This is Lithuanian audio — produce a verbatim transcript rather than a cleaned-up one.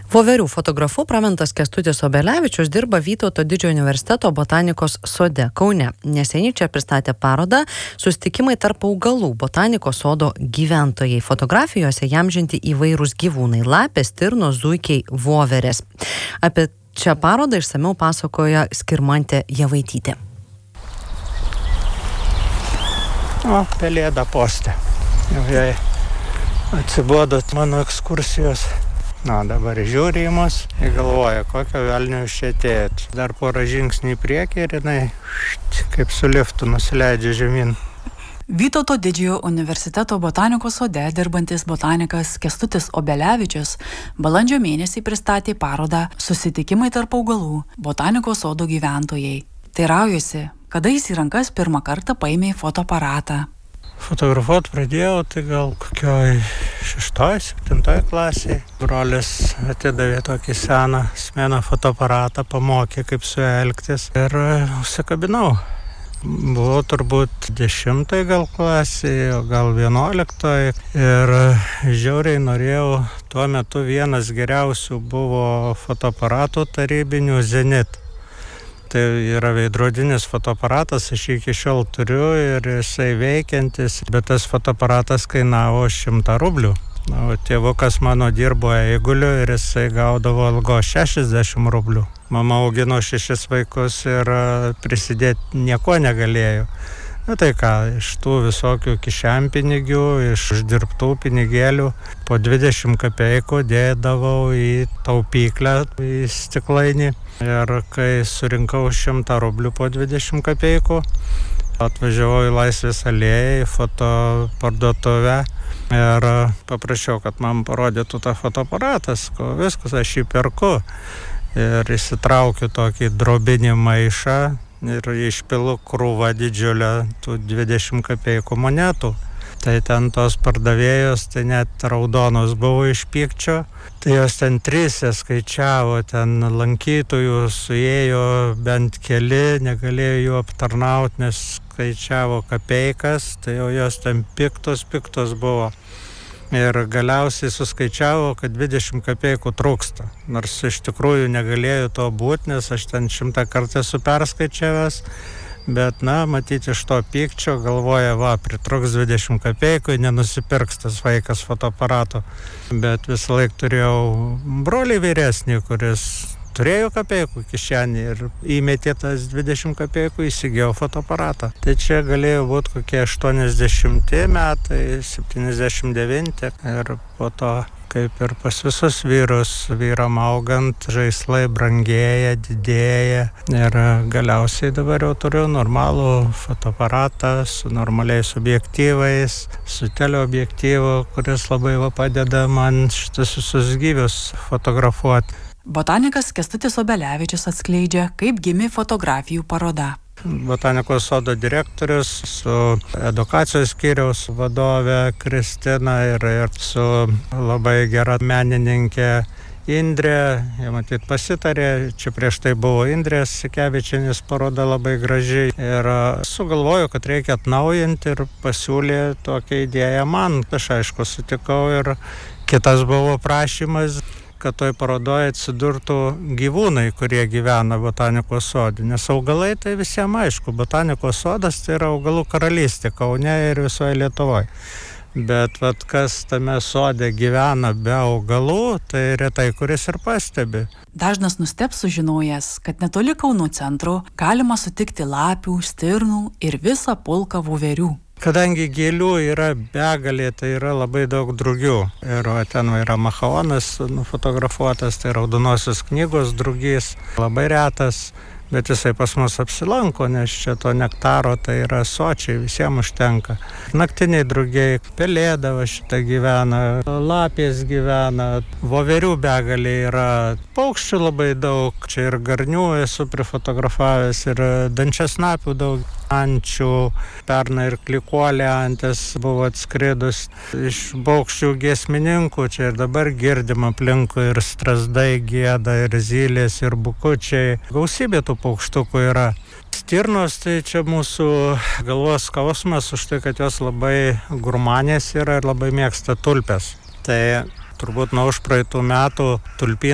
Voverių fotografu pramintas Kęstutis Obelevičius dirba Vytauto Didžiojo universiteto botanikos sode Kaune. Neseniai čia pristatė parodą Susitikimai tarp augalų botanikos sodo gyventojai. Fotografijose įamžinti įvairūs gyvūnai - lapės, stirnos, zuikiai, voverės. Apie šią parodą išsamiau pasakoja Skirmantė Javaitytė. O, pelėda poste. Jau jai atsibodo mano ekskursijos. Na, dabar žiūri į mus ir galvoja, kokio velnio iš čia atėjot. Dar porą žingsnių į priekį ir jinai kaip su liftu nusileidžia žemyn. Vytauto Didžiojo universiteto botanikos sode dirbantis botanikas Kęstutis Obelevičius balandžio mėnesį pristatė parodą Susitikimai tarp augalų botanikos sodo gyventojai. Teiraujuosi, kada jis į rankas pirmą kartą paėmė fotoaparatą. Fotografuot pradėjau, tai gal kokioj šeštoj, septintoj klasėje. Brolis atidavė tokį seną smėną fotoaparatą, pamokė, kaip su juo elgtis ir užsikabinau. Buvau turbūt dešimtoj gal klasėje, o gal vienuoliktoj ir žiauriai norėjau. Tuo metu vienas geriausių buvo fotoaparatų tarybinių Zenit. Tai yra veidrodinis fotoaparatas, aš jį iki šiol turiu ir jisai veikiantis, bet tas fotoaparatas kainavo šimtą rublių. Na, o tėvukas mano dirbo eiguliu ir jisai gaudavo algos šešiasdešimt rublių. Mama augino šešis vaikus ir prisidėti nieko negalėjo. Na tai ką, iš tų visokių kišenpinigių, iš uždirbtų pinigėlių po dvidešimt kapeikų dėdavau į taupyklę, į stiklainį. Ir kai surinkau šimtą rublių po dvidešimt kapeikų, atvažiavau į Laisvės alėją, į fotoparduotuvę ir paprašiau, kad man parodytų tą fotoaparatas, ko viskas, aš jį perku. Ir įsitraukiu tokį drobinį maišą ir išpilu krūvą didžiulę tų dvidešimt kapeikų monetų. Tai ten tos pardavėjos, tai net raudonos buvo iš pykčio. Tai jos ten trise skaičiavo, ten lankytojų suėjo bent keli, negalėjo jų aptarnauti, nes skaičiavo kapeikas, tai jau jos ten piktos, piktos buvo. Ir galiausiai suskaičiavo, kad dvidešimt kapeikų trūksta. Nors iš tikrųjų negalėjo to būti, nes aš ten šimtą kartą esu perskaičiavęs. Bet, na, matyti iš to pykčio, galvoja, va, pritruks dvidešimt kapeikų, nenusipirks tas vaikas fotoaparato. Bet visą laiką turėjau brolį vyresnį, kuris turėjo kapeikų kišenį ir įmetė tas dvidešimt kapeikų, įsigijau fotoaparatą. Tai čia galėjo būti kokie aštuoniasdešimti metai, septyniasdešimt devinti ir po to, kaip ir pas visus vyrus, vyram augant, žaislai brangėja, didėja ir galiausiai dabar jau turiu normalų fotoaparatą su normaliais objektyvais, su teleobjektyvu, kuris labai va padeda man šitus visus gyvius fotografuoti. Botanikas Kęstutis Obelevičius atskleidžia, kaip gimė fotografijų paroda. Botanikos sodo direktorius su edukacijos skyriaus vadove Kristina ir, ir su labai gera menininkė Indrė. Jie matyt pasitarė, čia prieš tai buvo Indrės Sikevičienės paroda labai graži ir sugalvoju, kad reikia atnaujinti ir pasiūlė tokią idėją man. Aš aišku sutikau ir kitas buvo prašymas, kad toj parodoje atsidurtų gyvūnai, kurie gyvena botanikos sode. Nes augalai tai visiems aišku, botanikos sodas tai yra augalų karalystė Kaune ir visoje Lietuvoje. Bet vat, kas tame sode gyvena be augalų, tai retai kuris ir pastebi. Dažnas nustebs sužinojęs, kad netoli Kauno centro galima sutikti lapių, stirnų ir visą pulką voverių. Kadangi gėlių yra begalė, tai yra labai daug drugių. Ir ten yra machaonas nufotografuotas, tai raudonosios knygos drugys, labai retas, bet jisai pas mus apsilanko, nes čia to nektaro tai yra sočiai, visiems užtenka. Naktiniai drugiai, pelėda va šitą gyvena, lapės gyvena, voverių begalė yra, paukščių labai daug, čia ir garnių esu prifotografavęs, ir dančiasnapių daug. Ančių, pernai ir klikuolė antis buvo atskridus iš paukščių giesmininkų, čia ir dabar girdim aplinkui ir strazdai gieda, ir zylės, ir bukučiai. Gausybė tų paukštukų yra. Stirnos tai čia mūsų galvos skausmas už tai, kad jos labai gurmanės yra ir labai mėgsta tulpes. Tai turbūt nuo užpraeitų metų tulpynai